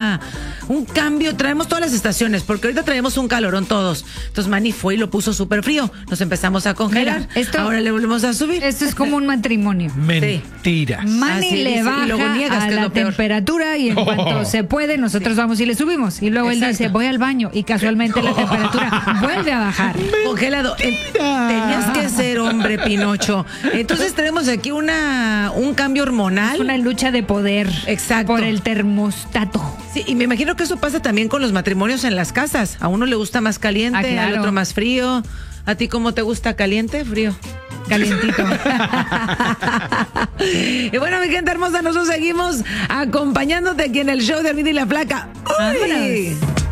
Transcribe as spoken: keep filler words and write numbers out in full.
una un cambio. Traemos todas las estaciones, porque ahorita traemos un calorón todos. Entonces Manny fue y lo puso súper frío. Nos empezamos a congelar. Mira, esto, ahora le volvemos a subir. Esto es como un matrimonio. Mentiras. Manny Así le dice, baja y luego niegas, a que es la lo peor. temperatura y en Oh. cuanto se puede, nosotros vamos y le subimos. Y luego él Exacto. dice, voy al baño. Y casualmente la temperatura vuelve a bajar. Congelado. Eh, Tenías que ser hombre, Pinocho. Entonces tenemos aquí una un cambio hormonal. Una lucha de poder. Exacto. Por el termostato. Sí, y me imagino que eso pasa también con los matrimonios en las casas. A uno le gusta más caliente, Ah, claro. al otro más frío. ¿A ti cómo te gusta, caliente, frío? Calientito. Y bueno, mi gente hermosa, nosotros seguimos acompañándote aquí en el show de Armida y la Flaca. ¡Uy! Vámonos.